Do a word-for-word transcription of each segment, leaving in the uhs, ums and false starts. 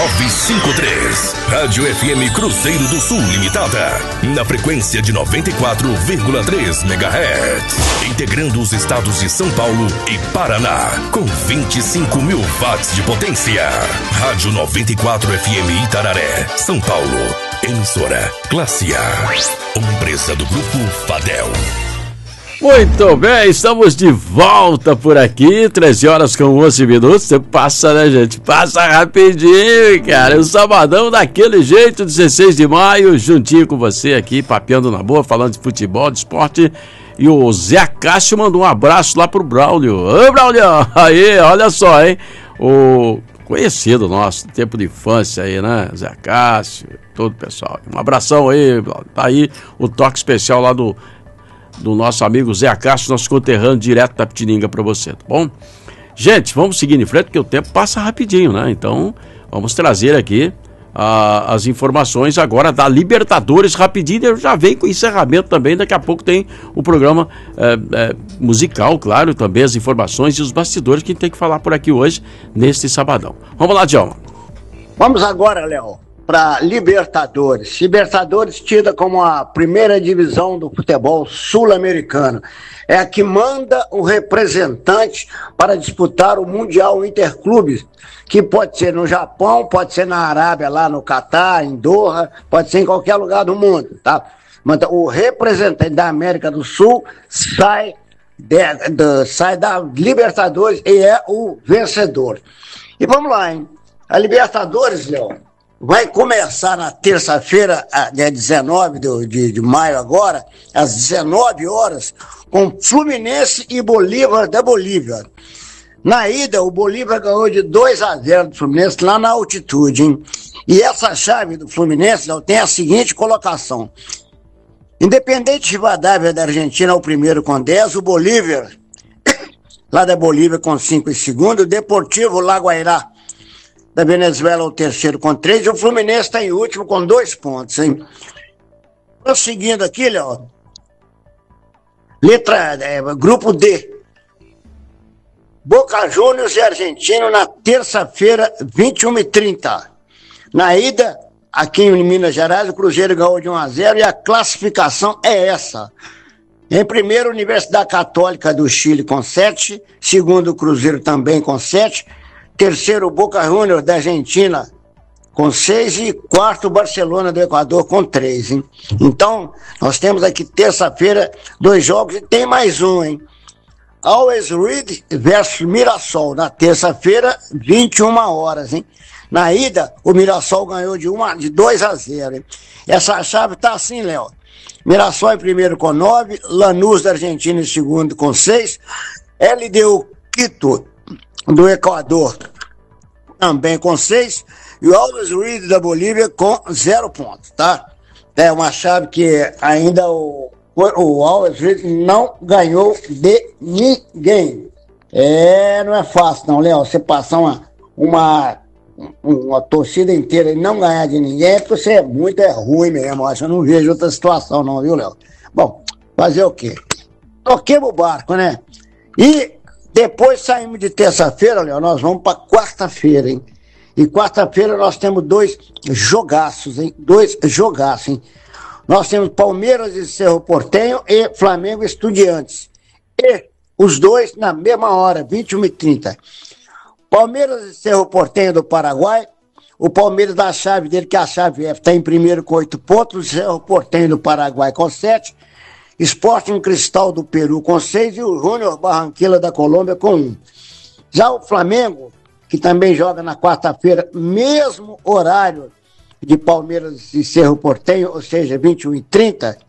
novecentos e cinquenta e três. Rádio F M Cruzeiro do Sul Limitada. Na frequência de noventa e quatro vírgula três megahertz. Integrando os estados de São Paulo e Paraná. Com vinte e cinco mil watts de potência. Rádio noventa e quatro F M Itararé, São Paulo. Emissora Classe A. Uma empresa do Grupo Fadel. Muito bem, estamos de volta por aqui, treze horas com onze minutos. Você passa, né, gente? Passa rapidinho, cara. O sabadão daquele jeito, dezesseis de maio, juntinho com você aqui, papeando na boa, falando de futebol, de esporte. E o Zé Cássio mandou um abraço lá pro Braulio. Ô, Braulio, aí, olha só, hein? O conhecido nosso, tempo de infância aí, né? Zé Cássio, todo o pessoal. Um abração aí, Braulio. Tá aí o toque especial lá do... do nosso amigo Zé Cássio, nosso conterrâneo direto da Pitininga para você, tá bom? Gente, vamos seguir em frente porque o tempo passa rapidinho, né? Então, vamos trazer aqui uh, as informações agora da Libertadores rapidinho. Eu já venho com o encerramento também, daqui a pouco tem o programa uh, uh, musical, claro, também as informações e os bastidores que a gente tem que falar por aqui hoje, neste sabadão. Vamos lá, Djalma. Vamos agora, Léo, para Libertadores. Libertadores tida como a primeira divisão do futebol sul-americano. É a que manda o representante para disputar o Mundial Interclubes, que pode ser no Japão, pode ser na Arábia, lá no Catar, em Doha, pode ser em qualquer lugar do mundo, tá? Mas o representante da América do Sul sai, de, de, sai da Libertadores e é o vencedor. E vamos lá, hein? A Libertadores, Léo, vai começar na terça-feira, dia dezenove de, de maio agora, às dezenove horas, com Fluminense e Bolívar da Bolívia. Na ida, o Bolívar ganhou de dois a zero do Fluminense lá na altitude, hein? E essa chave do Fluminense tem a seguinte colocação. Independente Rivadavia da Argentina é o primeiro com dez, o Bolívar, lá da Bolívia com cinco em segundo, o Deportivo Laguairá da Venezuela o terceiro com três, e o Fluminense está em último com dois pontos, hein? Prosseguindo aqui, Léo. Letra, é, grupo D. Boca Juniors e Argentino na terça-feira, vinte e uma e trinta. Na ida, aqui em Minas Gerais, o Cruzeiro ganhou de um a zero e a classificação é essa. Em primeiro, Universidade Católica do Chile com sete, segundo, o Cruzeiro também com sete, terceiro, Boca Juniors da Argentina com seis e quarto, Barcelona do Equador com três, hein? Então, nós temos aqui terça-feira dois jogos e tem mais um, hein? Always Ready versus Mirassol, na terça-feira, vinte e uma horas, hein? Na ida, o Mirassol ganhou de, uma, de dois a zero, hein? Essa chave tá assim, Léo. Mirassol em primeiro com nove, Lanús da Argentina em segundo com seis, L D U Quito do Equador também com seis, e o Always Ready da Bolívia com zero pontos, tá? É uma chave que ainda o, o Always Ready não ganhou de ninguém. É, não é fácil não, Léo, você passar uma, uma, uma torcida inteira e não ganhar de ninguém, é porque você é muito é ruim mesmo, acho, eu não vejo outra situação não, viu, Léo? Bom, fazer o quê? Toquemos o barco, né? E depois saímos de terça-feira, Léo, nós vamos para quarta-feira, hein? E quarta-feira nós temos dois jogaços, hein? Dois jogaços, hein? Nós temos Palmeiras e Cerro Porteño e Flamengo e Estudiantes. E os dois na mesma hora, vinte e uma e trinta. Palmeiras e Cerro Porteño do Paraguai. O Palmeiras da chave dele, que é a chave F, está em primeiro com oito pontos. O Cerro Porteño do Paraguai com sete. Sporting Cristal do Peru com seis e o Júnior Barranquilla da Colômbia com um. Já o Flamengo, que também joga na quarta-feira, mesmo horário de Palmeiras e Cerro Porteño, ou seja, vinte e uma e trinta.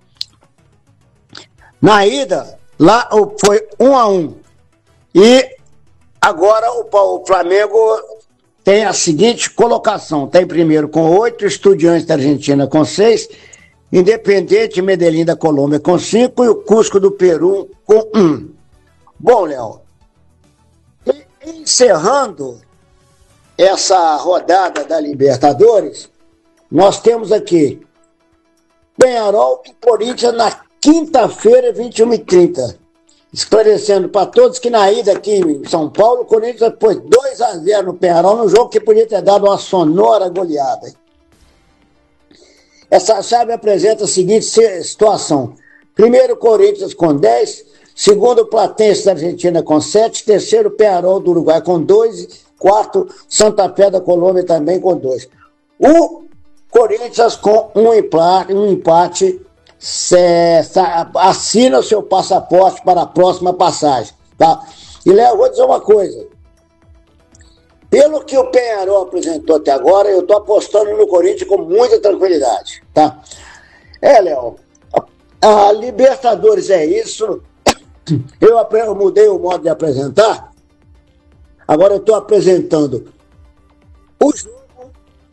Na ida, lá foi um a um. E agora o Flamengo tem a seguinte colocação, está em primeiro com oito, Estudiantes da Argentina com seis, Independente Medellín da Colômbia com cinco e o Cusco do Peru com um. Bom, Léo, encerrando essa rodada da Libertadores, nós temos aqui Peñarol e Corinthians na quinta-feira, vinte e uma e trinta. esclarecendo para todos que na ida aqui em São Paulo, o Corinthians pôs dois a zero no Penharol, no jogo que podia ter dado uma sonora goleada. Essa chave apresenta a seguinte situação. Primeiro, Corinthians com dez, segundo, Platense da Argentina com sete, terceiro, Penharol do Uruguai com dois, quarto, Santa Fé da Colômbia também com dois. O Corinthians com um empate, um empate cê, assina o seu passaporte para a próxima passagem. Tá? E, Léo, vou dizer uma coisa. Pelo que o Penharol apresentou até agora, eu estou apostando no Corinthians com muita tranquilidade. Tá? É, Léo, a, a Libertadores é isso. Eu, eu mudei o modo de apresentar. Agora eu estou apresentando o jogo,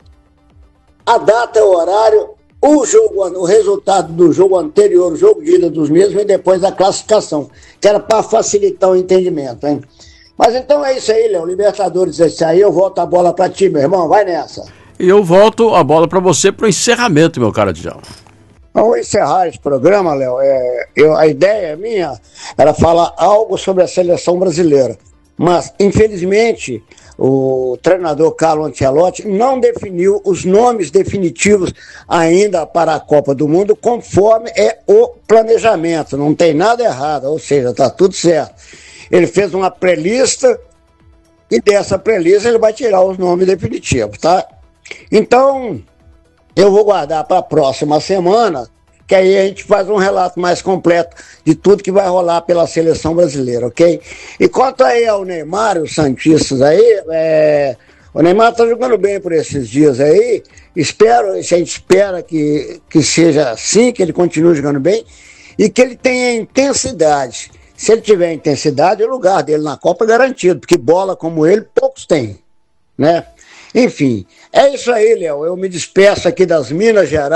a data, o horário, o jogo, o resultado do jogo anterior, o jogo de ida dos mesmos e depois a classificação, que era para facilitar o entendimento, hein? Mas então é isso aí, Léo. Libertadores, esse aí, eu volto a bola para ti, meu irmão. Vai nessa. E eu volto a bola para você para o encerramento, meu cara Djalma. Vamos encerrar esse programa, Léo. É, eu, a ideia minha era falar algo sobre a seleção brasileira. Mas, infelizmente, o treinador Carlo Ancelotti não definiu os nomes definitivos ainda para a Copa do Mundo, conforme é o planejamento. Não tem nada errado, ou seja, está tudo certo. Ele fez uma pré-lista e dessa pré-lista ele vai tirar os nomes definitivos, tá? Então, eu vou guardar para a próxima semana, que aí a gente faz um relato mais completo de tudo que vai rolar pela seleção brasileira, ok? E quanto aí ao Neymar, os santistas aí, é... o Neymar tá jogando bem por esses dias aí, espero, a gente espera que, que seja assim, que ele continue jogando bem e que ele tenha intensidade. Se ele tiver intensidade, o lugar dele na Copa é garantido, porque bola como ele, poucos têm, né? Enfim, é isso aí, Léo. Eu me despeço aqui das Minas Gerais.